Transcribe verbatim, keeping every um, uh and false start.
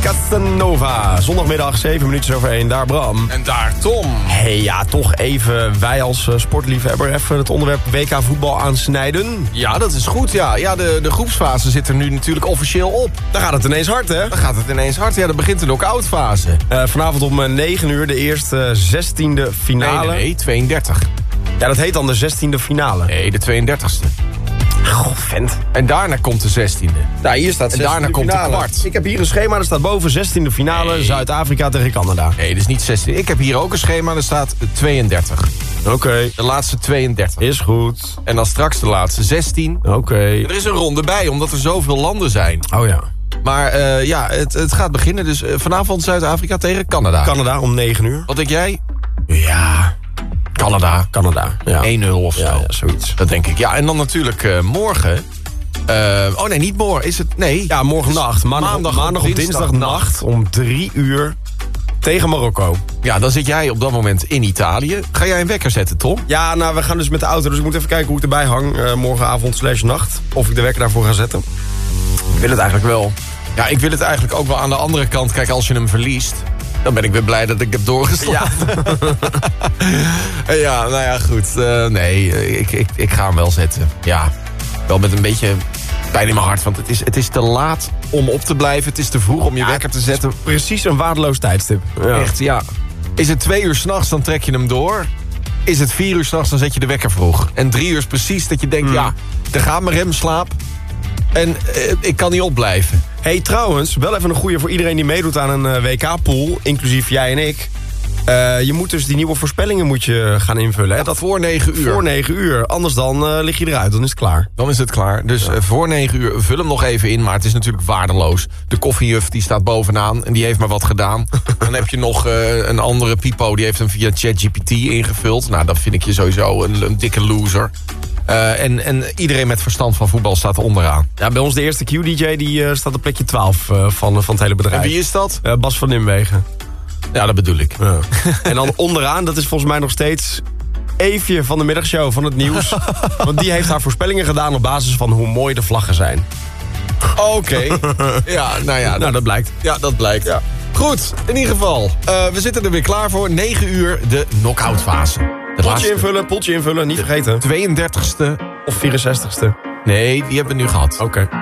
Casanova. Zondagmiddag, zeven minuutjes over één. Daar Bram. En daar Tom. Hey, ja, toch even wij als uh, sportliefhebber even het onderwerp W K voetbal aansnijden. Ja, dat is goed. Ja, ja de, de groepsfase zit er nu natuurlijk officieel op. Dan gaat het ineens hard, hè? Dan gaat het ineens hard. Ja, dan begint de knock-out fase. Uh, vanavond om negen uur de eerste zestiende finale. Nee, nee, nee, tweeëndertig. Ja, dat heet dan de zestiende finale. Nee, de tweeëndertigste. God, vent. En daarna komt de zestiende. Nou, hier staat En daarna komt de kwart. Ik heb hier een schema, er staat boven zestiende finale, Nee. Zuid-Afrika tegen Canada. Nee, dat is niet zestien. Ik heb hier ook een schema, er staat tweeëndertig. Oké. Okay. De laatste tweeëndertig. Is goed. En dan straks de laatste zestien. Oké. Okay. Er is een ronde bij, omdat er zoveel landen zijn. Oh ja. Maar uh, ja, het, het gaat beginnen. Dus uh, vanavond Zuid-Afrika tegen Canada. Canada om negen uur. Wat denk jij? Ja. Canada. Canada, ja. één nul of zo. Ja, ja, zoiets. Dat denk ik. Ja, en dan natuurlijk uh, morgen. Uh, oh nee, niet morgen. Is het? Nee. Ja, morgen nacht. Maandag, maandag, maandag of dinsdagnacht om drie uur tegen Marokko. Ja, dan zit jij op dat moment in Italië. Ga jij een wekker zetten, Tom? Ja, nou, we gaan dus met de auto. Dus ik moet even kijken hoe ik erbij hang. Uh, morgenavond slash nacht. Of ik de wekker daarvoor ga zetten. Ik wil het eigenlijk wel. Ja, ik wil het eigenlijk ook wel aan de andere kant. Kijk, als je hem verliest, dan ben ik weer blij dat ik heb doorgeslagen. Ja, ja nou ja, goed. Uh, nee, ik, ik, ik ga hem wel zetten. Ja, wel met een beetje pijn in mijn hart. Want het is, het is te laat om op te blijven. Het is te vroeg om je ja, wekker te zetten. Precies een waardeloos tijdstip. Ja. Echt, ja. Is het twee uur 's nachts, dan trek je hem door. Is het vier uur 's nachts, dan zet je de wekker vroeg. En drie uur is precies dat je denkt, mm. ja, er gaat mijn remslaap. En uh, ik kan niet opblijven. Hey, trouwens, wel even een goeie voor iedereen die meedoet aan een uh, W K-pool. Inclusief jij en ik. Uh, je moet dus die nieuwe voorspellingen moet je gaan invullen. Hè? Ja, dat voor negen uur. Voor negen uur. Anders dan uh, lig je eruit, dan is het klaar. Dan is het klaar. Dus ja. uh, voor negen uur, vul hem nog even in. Maar het is natuurlijk waardeloos. De koffiejuf die staat bovenaan en die heeft maar wat gedaan. Dan heb je nog uh, een andere pipo, die heeft hem via ChatGPT ingevuld. Nou, dat vind ik je sowieso een, een dikke loser. Uh, en, en iedereen met verstand van voetbal staat er onderaan. Ja, bij ons de eerste Q D J die uh, staat op plekje twaalf uh, van, van het hele bedrijf. En wie is dat? Uh, Bas van Nimwegen. Ja, dat bedoel ik. Ja. En dan onderaan, dat is volgens mij nog steeds Eefje van de middagshow van het nieuws. Want die heeft haar voorspellingen gedaan op basis van hoe mooi de vlaggen zijn. Oké. Okay. Ja, nou ja. Dat, nou, dat blijkt. Ja, dat blijkt. Ja. Goed, in ieder geval. Uh, we zitten er weer klaar voor. negen uur, de knock-out fase. Potje laatste. invullen, potje invullen, niet vergeten. tweeëndertigste of vierenzestigste. Nee, die hebben we nu gehad. Oké. Okay.